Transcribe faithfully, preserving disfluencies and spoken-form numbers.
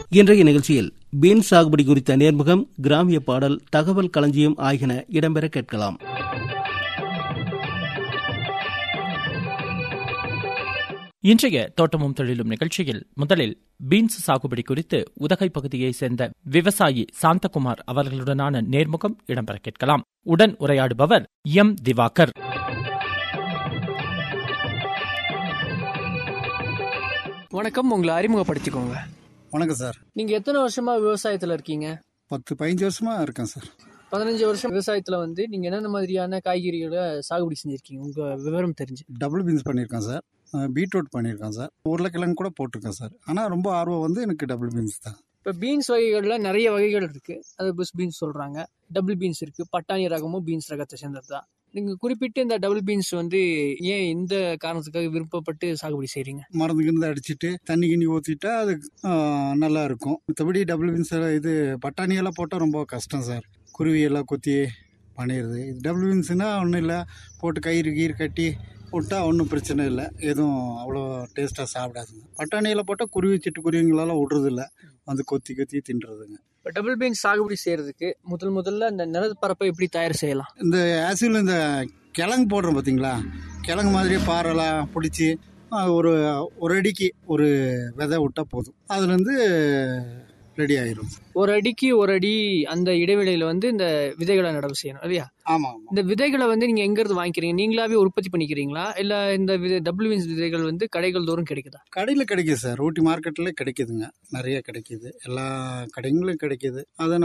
இன்றைய நிகழ்ச்சியில் பீன்ஸ் சாகுபடி குறித்த நேர்முகம், கிராமிய பாடல், தகவல் களஞ்சியம் ஆகியன இடம்பெற கேட்கலாம். இன்றைய தோட்டமும் தொழிலும் நிகழ்ச்சியில் முதலில் பீன்ஸ் சாகுபடி குறித்து உதகை பகுதியை சேர்ந்த விவசாயி சாந்தகுமார் அவர்களுடனான நேர்முகம் இடம்பெற கேட்கலாம். உடன் உரையாடுபவர் எம் திவாகர். வணக்கம், உங்களை அறிமுகப்படுத்திக்கோங்க. வணக்கம் சார். நீங்க எத்தனை வருஷமா விவசாயத்துல இருக்கீங்க? பத்து பதினஞ்சு வருஷமா இருக்கேன் சார். பதினஞ்சு வருஷம் விவசாயத்துல வந்து நீங்க என்னென்ன மாதிரியான காய்கறிகளை சாகுபடி செஞ்சிருக்கீங்க? உங்க விவரம் தெரிஞ்சு. டபுள் பீன்ஸ் பண்ணியிருக்கேன் சார், பீட்ரூட் பண்ணியிருக்கேன் சார், உருளைக்கிழங்கு கூட போட்டிருக்கேன் சார். ஆனால் ரொம்ப ஆர்வம் வந்து எனக்கு டபுள் பீன்ஸ் தான். இப்போ பீன்ஸ் வகைகள்ல நிறைய வகைகள் இருக்கு. அது புஷ் பீன்ஸ் சொல்றாங்க, டபுள் பீன்ஸ் இருக்கு, பட்டாணி ரகமும் பீன்ஸ் ரகத்தை சேர்ந்தது தான். நீங்க குறிப்பிட்டு இந்த டபுள் பீன்ஸ் வந்து ஏன் இந்த காரணத்துக்காக விருப்பப்பட்டு சாகுபடி செய்றீங்க? மருந்து கிருந்து அடிச்சுட்டு தண்ணி கிண்ணி ஊற்றிட்டா அது நல்லா இருக்கும். மற்றபடி டபுள் பீன்ஸ் இது பட்டாணியெல்லாம் போட்டால் ரொம்ப கஷ்டம் சார். குருவியெல்லாம் கொத்தி பண்ணிடுது. இது டபுள் பீன்ஸ்னா ஒன்றும் இல்லை, போட்டு கயிறு கீர் கட்டி விட்டால் ஒன்றும் பிரச்சனை இல்லை, எதுவும் அவ்வளோ டேஸ்ட்டாக சாப்பிடாதுங்க. பட்டாணியில் போட்டால் குருவி சிட்டு குருவிங்களால விடுறதில்ல, வந்து கொத்தி கொத்தி தின்றுறதுங்க. இப்போ டபுள் பீன்ஸ் சாகுபடி செய்யறதுக்கு முதல் முதல்ல இந்த நிலப்பரப்பை எப்படி தயார் செய்யலாம்? இந்த ஆசியில் இந்த கிழங்கு போடுறோம் பார்த்தீங்களா, கிழங்கு மாதிரியே பாறைலாம் பிடிச்சி ஒரு ஒரு அடிக்கு ஒரு விதை விட்டால் போதும், அதுலேருந்து ரெடி ஆயிரும். ஒரு அடிக்கு ஒரு அடி அந்த இடைவெளியில வந்து இந்த விதைகளை நடவு செய்யணும் இல்லையா? ஆமா. இந்த விதைகளை வந்து நீங்க எங்க இருந்து வாங்கிக்கிறீங்க? நீங்களாவே உற்பத்தி பண்ணிக்கிறீங்களா, இல்ல இந்த டபுள் பீன்ஸ் விதைகள் வந்து கடைகள் தோறும் கிடைக்குதா? கடையில் கிடைக்குது சார், ஊட்டி மார்க்கெட்ல கிடைக்குதுங்க, நிறைய கிடைக்குது, எல்லா கடைகளும் கிடைக்குது. அதை